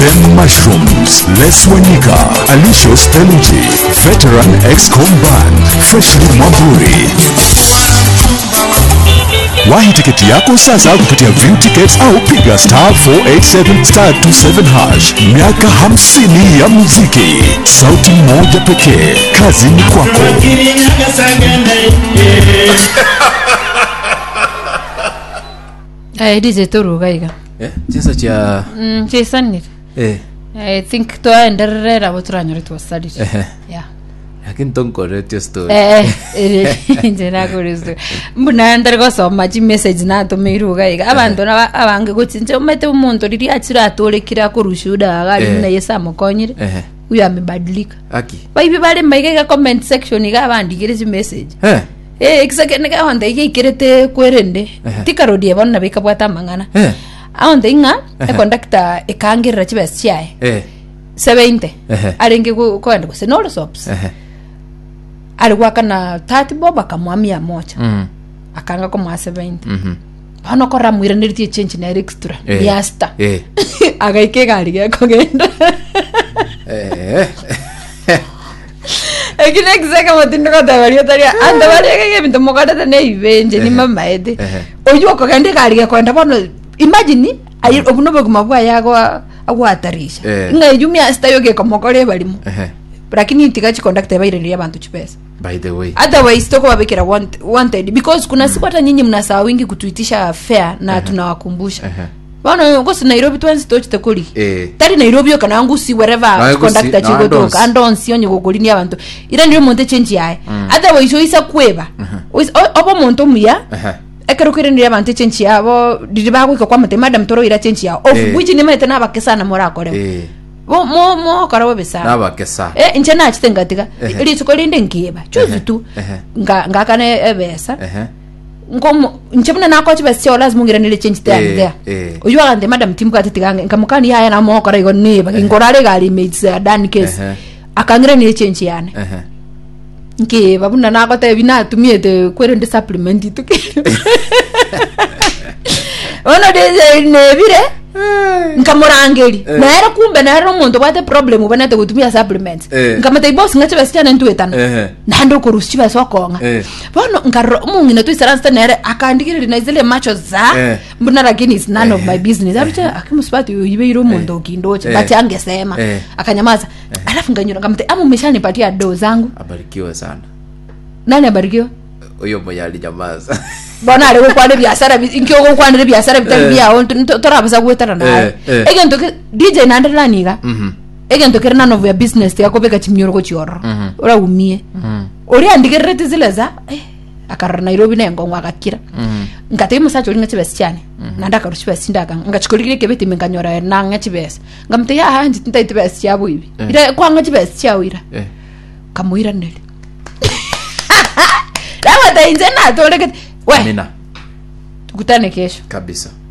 Them Mushrooms, Les Wanyika, Alisho Steluji, Veteran Ex-Com Band, Freshly Mwamburi. Wahi tiketi yako sasa kupitia View Tickets au piga *487*27#. Miaka 50 ya muziki, sauti moja pekee, kazi ni kwako. DJ Toru gaiga. Chesa cha Chesa ni. I think to enderera boturanyore to study. Yeah. Lakini tonko radio story. Njena kuristo. Mbuna ndargo soma chi message na to miru gaiga. Abantu na abange gutsinje umete umuntu riri achira atorekira kurushuda agali na yesa mukonyire. Uyu amebadilika. Aki. Baibi bale maigega comment section iga bandikire chi message. Exactly nega honda ikirete kwerende. Tikarodi ebona bika bwata mangana. Aonde inga e conductor e kangirira chibes chiae 70 arenge kwenda kuse no sops alikuwa kana 30 bob akamwamia moja akanga kwa 70 bano kora mwire niriti change na extra yasta agaike gari gako genda ekine exactly matindo kadabaria taria anda bari gege bintu mokada tane ivenje ni mama ede oyo ko gende gari gako enda bano imagine ayi obunobe kumabwa yago agwatarisha inga yumya stayoge komokore balimo lakini tikachi conductor baire abantu chipesa by the way otherwise toko babekera wanted because kuna siku hata nyinyi mnasaa wingi kutuitisha fair na tunawakumbusha bana ngosi Nairobi 20 tochite kuli tari Nairobi yo kana wangu si wherever conductor chigo to andons yonye gogolini abantu ira ndio monte change yae otherwise oisa kweba obo monto muya ekero kwirendira abantu change yabo diriba kwa mate madam toro ira change yao of which ni mate na bakesa na mora kore mo karawe besa na bakesa inchena achitengatika ili tukolinde ngiba chuzu tu ngakane ebesa ngomo nchebuna nako chibese lazima ngira nile change there uyu agande madam timbuka titigange nkamukani yaya na mo kora igo niba ngorale gali mates dan case akangira nile change yana nke babuna nako te bina tumiete kwerende supplement ituke ono de nebire nkamurangeli na era kumbe na era umuntu bate problem ubanate gutumia supplements nkamate boss ngache basichana ntuetana nando kurushi basokonga bono ngaro mungina tuisaransta na era akandikire na izile macho za mbona lakini is none of my business abicha akimusipati yibeiro umuntu kindoche bati angesema akanyamaza alafu nganyura nkamate amumeshani patia do zangu abarikiwe sana nani abarikiwe oyo moyali jamaza bona ale kwande biashara inkyo kwande biashara bitabia torabasa kwetana naye egento DJ nandelaniga egento kerna no business yako beka chimnyoro ko chioro ora umie ori andikerete zileza akarra Nairobi na ngongwa akakira ngate musacho linga chibesi cyane nandaka rushibesi sindaga ngachikolire kebeti menganyora na ngachibesi ngamte ya hanje ntaitibesi cyabo ibi ira kwa ngachibesi cyawira kamuira nele Dawa ta injena toleke we Mina tukutane kesho kabisa.